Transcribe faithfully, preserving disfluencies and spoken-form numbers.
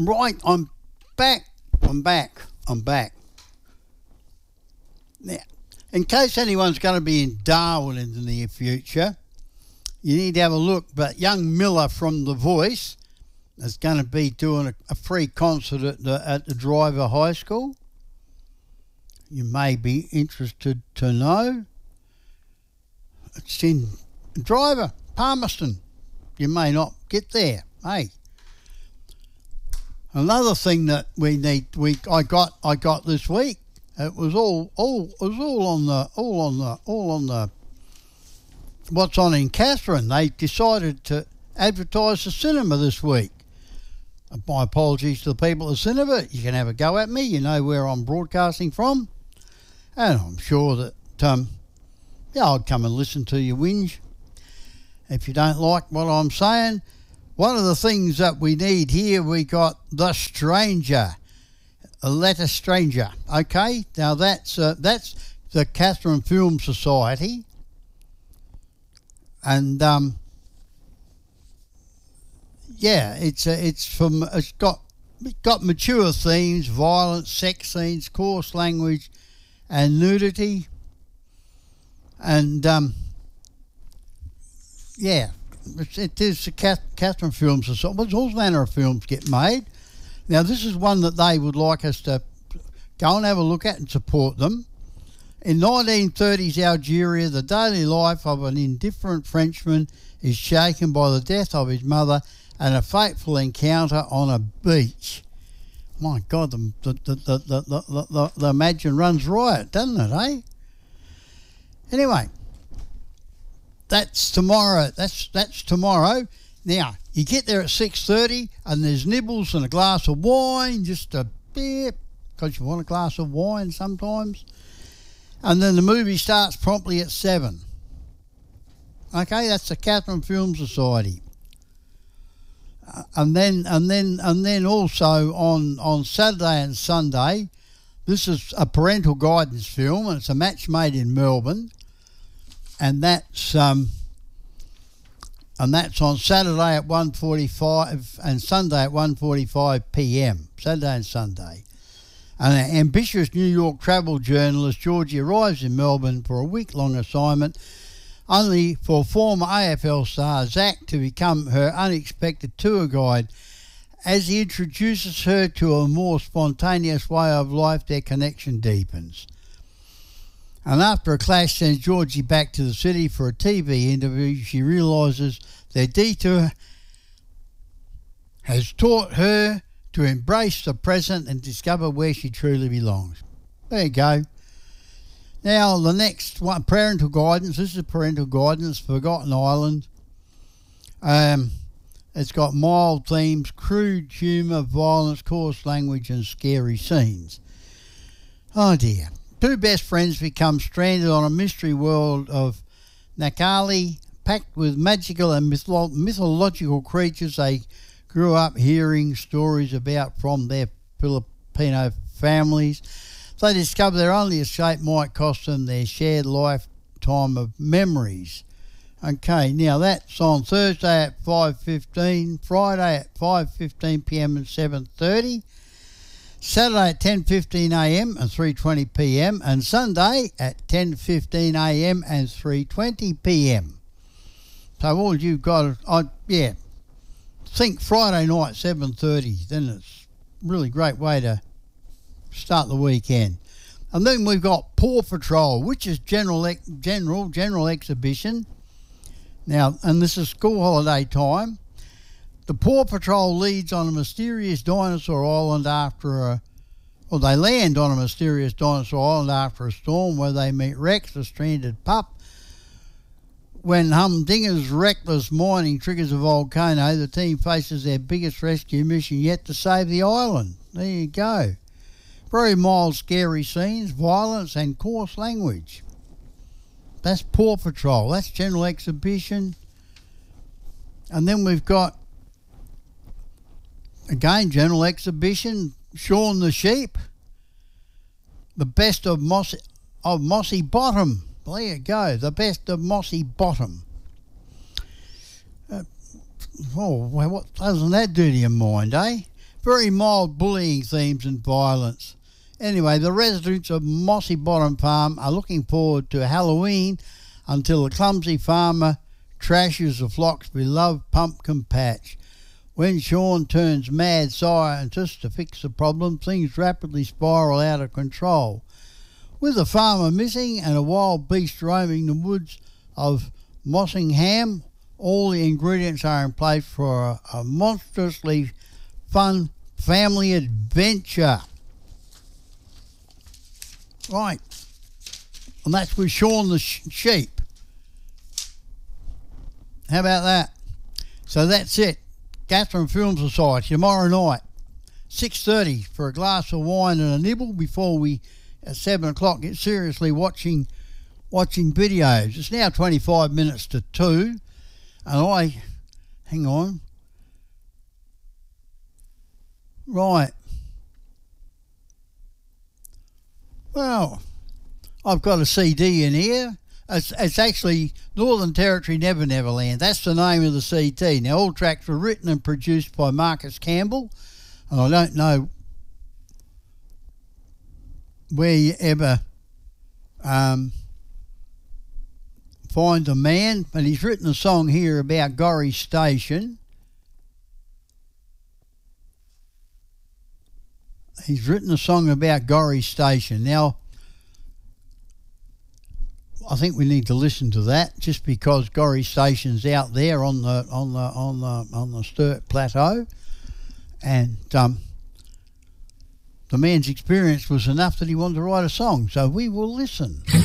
Right, I'm back. I'm back. I'm back. Now, in case anyone's going to be in Darwin in the near future, you need to have a look. But young Miller from The Voice is going to be doing a, a free concert at the, at the Driver High School. You may be interested to know. It's in Driver, Palmerston. You may not get there, hey. Another thing that we need, we I got I got this week. It was all all it was all on the all on the all on the what's on in Katherine. They decided to advertise the cinema this week. My apologies to the people at the cinema. You can have a go at me. You know where I'm broadcasting from, and I'm sure that um yeah I'll come and listen to you whinge if you don't like what I'm saying. One of the things that we need here, we got The Stranger, A Letter Stranger. Okay, now that's uh, that's the Katherine Film Society, and um, yeah, it's uh, it's from it's got it's got mature themes, violence, sex scenes, coarse language, and nudity, and um, yeah. It is the Katherine Film Society. Well, all manner of films get made. Now, this is one that they would like us to go and have a look at and support them. In nineteen thirties Algeria, the daily life of an indifferent Frenchman is shaken by the death of his mother and a fateful encounter on a beach. My God, the, the, the, the, the, the, the, the imagine runs riot, doesn't it, eh? Anyway. That's tomorrow. That's that's tomorrow. Now, you get there at six thirty and there's nibbles and a glass of wine, just a bit, because you want a glass of wine sometimes. And then the movie starts promptly at seven. Okay, that's the Katherine Film Society. Uh, and then and then and then also on, on Saturday and Sunday, this is a parental guidance film, and it's a match made in Melbourne. And that's um, and that's on Saturday at one forty-five and Sunday at one forty-five p.m. Saturday and Sunday. And an ambitious New York travel journalist, Georgie, arrives in Melbourne for a week-long assignment, only for former A F L star Zach to become her unexpected tour guide. As he introduces her to a more spontaneous way of life, their connection deepens. And after a clash sends Georgie back to the city for a T V interview, she realises their detour has taught her to embrace the present and discover where she truly belongs. There you go. Now, the next one, parental guidance. This is parental guidance, Forgotten Island. Um, it's got mild themes, crude humour, violence, coarse language and scary scenes. Oh dear. Two best friends become stranded on a mystery world of Nakali, packed with magical and mytholo- mythological creatures they grew up hearing stories about from their Filipino families. They discover their only escape might cost them their shared lifetime of memories. Okay, now that's on Thursday at five fifteen, Friday at five fifteen p.m. and seven thirty. Saturday at ten fifteen a.m. and three twenty p.m. and Sunday at ten fifteen a.m. and three twenty p.m. So all you've got, I yeah, think Friday night seven thirty. Then it's a really great way to start the weekend. And then we've got Paw Patrol, which is general general general exhibition. Now, and this is school holiday time. The Paw Patrol leads on a mysterious dinosaur island after a, well, they land on a mysterious dinosaur island after a storm where they meet Rex, the stranded pup. When Humdinger's reckless mining triggers a volcano, the team faces their biggest rescue mission yet to save the island. There you go. Very mild, scary scenes, violence and coarse language. That's Paw Patrol. That's general exhibition. And then we've got, again, general exhibition, Shaun the Sheep, the best of Mossy, of Mossy Bottom. There you go, the best of Mossy Bottom. Uh, oh, well, what doesn't that do to your mind, eh? very mild bullying themes and violence. Anyway, the residents of Mossy Bottom Farm are looking forward to Halloween until the clumsy farmer trashes the flock's beloved pumpkin patch. When Sean turns mad scientist to fix the problem, things rapidly spiral out of control. With the farmer missing and a wild beast roaming the woods of Mossingham, all the ingredients are in place for a, a monstrously fun family adventure. Right, and that's with Shaun the sh- sheep. How about that? So that's it. Katherine Film Society tomorrow night, six thirty for a glass of wine and a nibble before we, at seven o'clock, get seriously watching watching videos. It's now twenty-five minutes to two, and I, hang on, right, well, I've got a C D in here. It's, it's actually Northern Territory Never Never Land. That's the name of the C D. Now, all tracks were written and produced by Marcus Campbell, and I don't know where you ever um, find the man, but he's written a song here about Gorrie Station. He's written a song about Gorrie Station. Now, I think we need to listen to that, just because Gorrie Station's out there on the on the on the on the Sturt Plateau, and um, the man's experience was enough that he wanted to write a song. So we will listen.